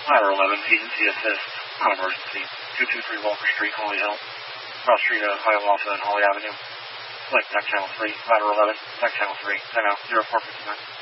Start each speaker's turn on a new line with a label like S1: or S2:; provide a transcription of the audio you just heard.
S1: Ladder 11, agency assist, non-emergency, 223 Walker Street, Holly Hill, cross street of Hiawatha and Holly Avenue. Select back channel 3, ladder 11, back channel 3, 10 out, 0459.